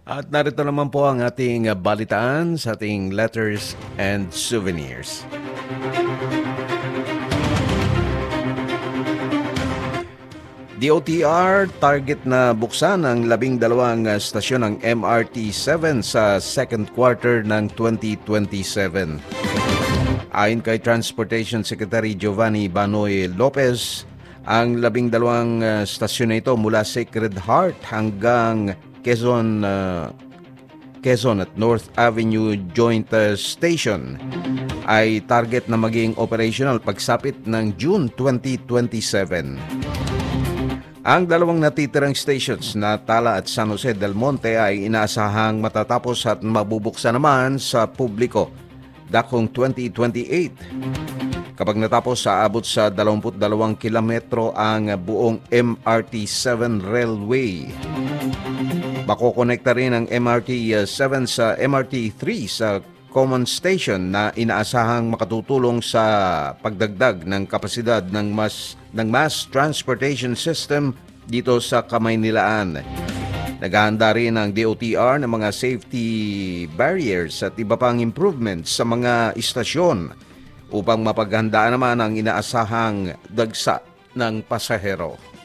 At narito naman po ang ating balitaan sa ating letters and souvenirs. DOTR target na buksan ang 12 stasyon ng MRT-7 sa second quarter ng 2027. Ayon kay Transportation Secretary Giovanni Banoy Lopez, ang 12 stasyon na ito mula Sacred Heart hanggang Quezon at North Avenue Joint Station ay target na maging operational pagsapit ng June 2027. Ang dalawang natitirang stations na Tala at San Jose del Monte ay inaasahang matatapos at mabubuksan naman sa publiko dakong 2028. Kapag natapos aabot sa 22 kilometro ang buong MRT-7 railway. Makokonekta rin ang MRT-7 sa MRT-3 sa Common Station na inaasahang makatutulong sa pagdagdag ng kapasidad ng mass transportation system dito sa Kamaynilaan. Naghahanda rin ang DOTR ng mga safety barriers at iba pang improvements sa mga istasyon upang mapaghandaan naman ang inaasahang dagsa ng pasahero.